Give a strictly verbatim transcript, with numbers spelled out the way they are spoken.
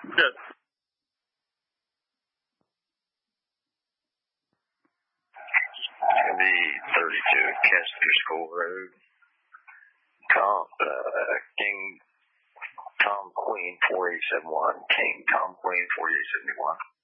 Good. It's going to be thirty-two Kessler School Road. Tom, uh, King Tom Queen four eight seven one. King Tom Queen four eight seven one.